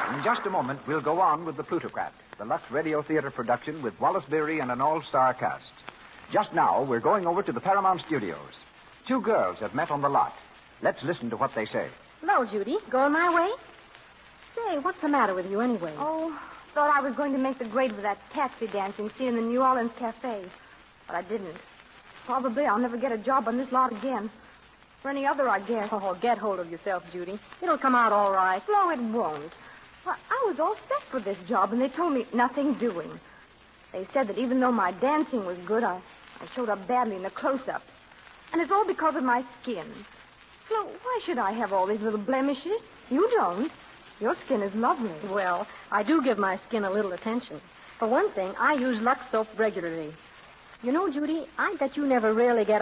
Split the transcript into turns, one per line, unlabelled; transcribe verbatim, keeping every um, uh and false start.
In just a moment, we'll go on with The Plutocrat, the Lux Radio Theater production with Wallace Beery and an all-star cast. Just now, we're going over to the Paramount Studios. Two girls have met on the lot. Let's listen to what they say.
Hello, Judy. Going my way? Say, what's the matter with you anyway?
Oh, thought I was going to make the grade with that taxi dancing scene in the New Orleans Cafe. But I didn't. Probably I'll never get a job on this lot again. Or any other, I guess.
Oh, get hold of yourself, Judy. It'll come out all right.
No, it won't. Why, I was all set for this job, and they told me nothing doing. They said that even though my dancing was good, I, I showed up badly in the close-ups. And it's all because of my skin. Flo, why should I have all these little blemishes? You don't. Your skin is lovely.
Well, I do give my skin a little attention. For one thing, I use Lux soap regularly. You know, Judy, I bet you never really get